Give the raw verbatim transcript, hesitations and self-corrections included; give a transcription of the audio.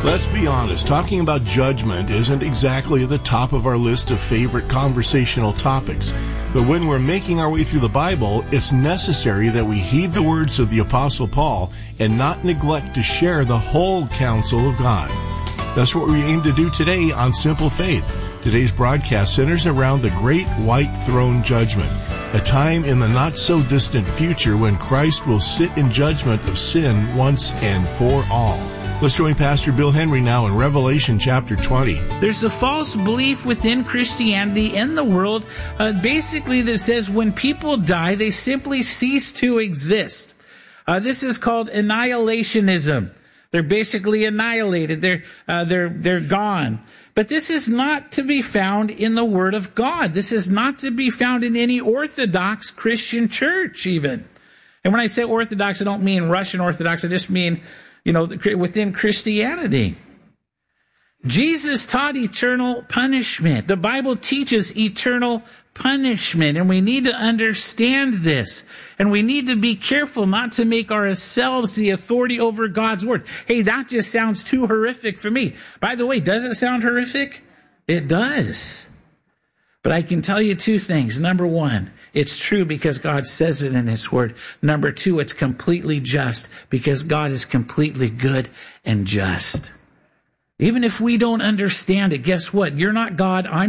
Let's be honest, talking about judgment isn't exactly at the top of our list of favorite conversational topics. But when we're making our way through the Bible, it's necessary that we heed the words of the Apostle Paul and not neglect to share the whole counsel of God. That's what we aim to do today on Simple Faith. Today's broadcast centers around the Great White Throne Judgment, a time in the not-so-distant future when Christ will sit in judgment of sin once and for all. Let's join Pastor Bill Henry now in Revelation chapter twenty. There's a false belief within Christianity in the world, uh, basically that says when people die, they simply cease to exist. Uh, this is called annihilationism. They're basically annihilated. They're uh, they're they're gone. But this is not to be found in the Word of God. This is not to be found in any Orthodox Christian church, even. And when I say Orthodox, I don't mean Russian Orthodox. I just mean, you know, within Christianity. Jesus taught eternal punishment. The Bible teaches eternal punishment, and we need to understand this. And we need to be careful not to make ourselves the authority over God's word. Hey, that just sounds too horrific for me. By the way, does it sound horrific? It does. But I can tell you two things. Number one, it's true because God says it in His Word. Number two, it's completely just because God is completely good and just. Even if we don't understand it, guess what? You're not God, I'm